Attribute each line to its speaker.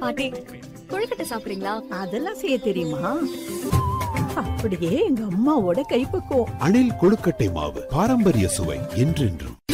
Speaker 1: பாட்டி கொழுக்கட்டை சாப்பிடுறீங்களா?
Speaker 2: அதெல்லாம் செய்ய தெரியுமா? அப்படியே எங்க அம்மாவோட கைப்பக்குவம்.
Speaker 3: அணில் கொழுக்கட்டை மாவு, பாரம்பரிய சுவை என்றென்றும்.